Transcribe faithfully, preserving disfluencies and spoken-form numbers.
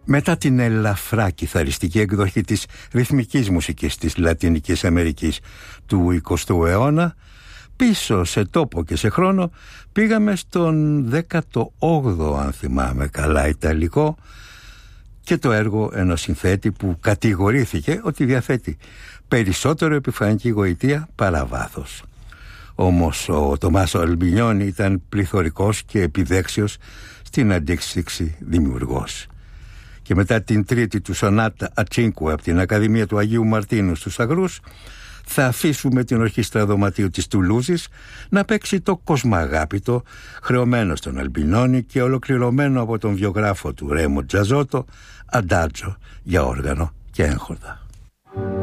Μετά την ελαφρά κιθαριστική εκδοχή της ρυθμικής μουσικής της Λατινικής Αμερικής του εικοστού αιώνα, πίσω σε τόπο και σε χρόνο πήγαμε στον δέκατο όγδοο, αν θυμάμαι καλά, Ιταλικό, και το έργο ενός συνθέτη που κατηγορήθηκε ότι διαθέτει περισσότερο επιφανική γοητεία παρά βάθος. Όμως ο Τομάσο Αλμπινιόνι ήταν πληθωρικός και επιδέξιος στην αντίστοιξη δημιουργός. Και μετά την τρίτη του σονάτα Ατσίνκου από την Ακαδημία του Αγίου Μαρτίνου στους Αγρούς, θα αφήσουμε την ορχήστρα δωματίου της Τουλούζης να παίξει το κοσμαγάπητο, χρεωμένο στον Αλμπινιόνι και ολοκληρωμένο από τον βιογράφο του Ρέμο Τζαζότο, αντάτζο για όργανο και έγχορδα.